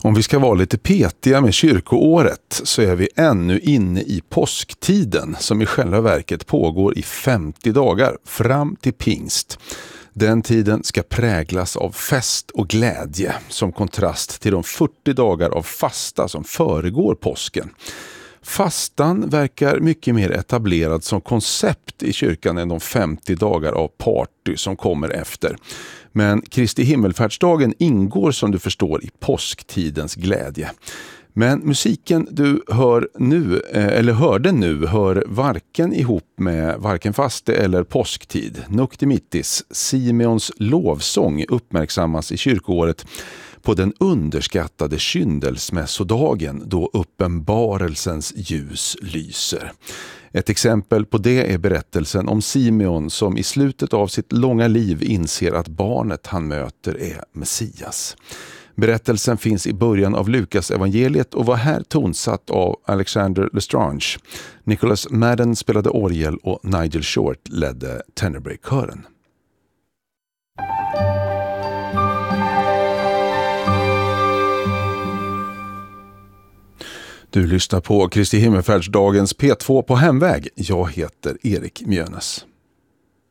Om vi ska vara lite petiga med kyrkoåret så är vi ännu inne i påsktiden som i själva verket pågår i 50 dagar fram till pingst. Den tiden ska präglas av fest och glädje som kontrast till de 40 dagar av fasta som föregår påsken. Fastan verkar mycket mer etablerad som koncept i kyrkan än de 50 dagar av party som kommer efter. Men Kristi himmelfärdsdagen ingår som du förstår i påsktidens glädje. Men musiken du hör nu, eller hörde nu, hör varken ihop med varken faste eller påsktid. Noctimittis, Simeons lovsång, uppmärksammas i kyrkoåret på den underskattade kyndelsmässodagen då uppenbarelsens ljus lyser. Ett exempel på det är berättelsen om Simeon som i slutet av sitt långa liv inser att barnet han möter är Messias. Berättelsen finns i början av Lukas evangeliet och var här tonsatt av Alexander Lestrange. Nicholas Madden spelade orgel och Nigel Short ledde Tenebrae-kören. Du lyssnar på Kristi himmelfärdsdagens P2 på hemväg. Jag heter Erik Mjönes.